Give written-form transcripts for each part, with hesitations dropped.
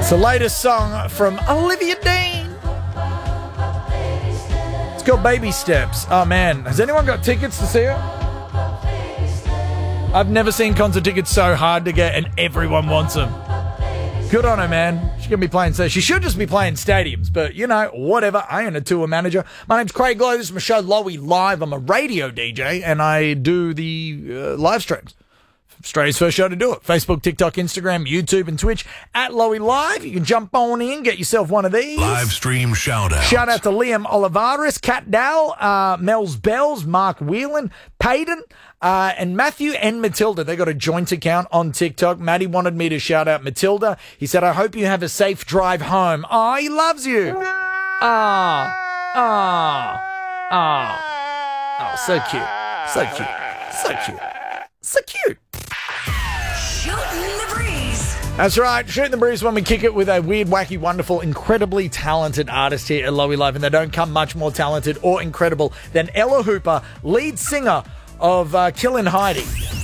It's the latest song from Olivia Dean. It's called Baby Steps. Oh, man. Has anyone got tickets to see her? I've never seen concert tickets so hard to get, and everyone wants them. Good on her, man. She's going to be playing... So she should just be playing stadiums, but, you know, whatever. I ain't a tour manager. My name's Craig Lowe. This is my show, Lowy Live. I'm a radio DJ, and I do the live streams. Australia's first show to do it. Facebook, TikTok, Instagram, YouTube, and Twitch at Lowy Live. You can jump on in, get yourself one of these. Live stream shout out. Shout out to Liam Olivares, Kat Dowell, Mel's Bells, Mark Whelan, Payton, and Matthew and Matilda. They got a joint account on TikTok. Matty wanted me to shout out Matilda. He said, I hope you have a safe drive home. Oh, he loves you. Oh, so cute. So cute. So cute. So cute. Shooting the breeze. That's right, shooting the breeze when we kick it with a weird, wacky, wonderful, incredibly talented artist here at Lowy Live, and they don't come much more talented or incredible than Ella Hooper, lead singer of Killin' Heidi.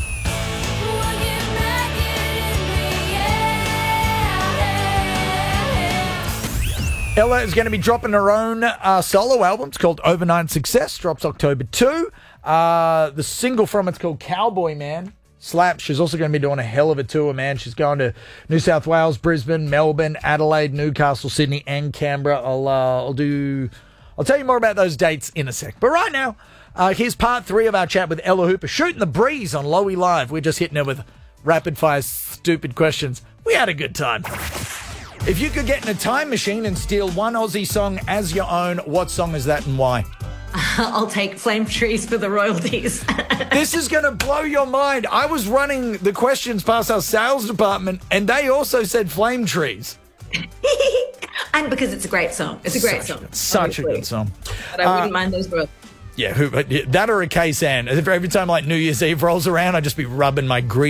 Ella is going to be dropping her own solo album. It's called Overnight Success. Drops October 2. The single from it's called Cowboy Man. Slaps. She's also going to be doing a hell of a tour, man. She's going to New South Wales, Brisbane, Melbourne, Adelaide, Newcastle, Sydney, and Canberra. I'll tell you more about those dates in a sec. But right now, here's part 3 of our chat with Ella Hooper, shooting the breeze on Lowy Live. We're just hitting her with rapid fire stupid questions. We had a good time. If you could get in a time machine and steal one Aussie song as your own, what song is that and why? I'll take Flame Trees for the royalties. This is going to blow your mind. I was running the questions past our sales department, and they also said Flame Trees. And because it's a great song. It's a great song. Such a good song. But I wouldn't mind those royalties. Yeah, that or a K-San. Every time like New Year's Eve rolls around, I'd just be rubbing my grease